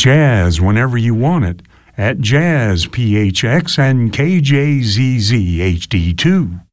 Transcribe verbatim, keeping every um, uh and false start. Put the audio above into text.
jazz whenever you want it at Jazz P H X and K J Z Z H D two.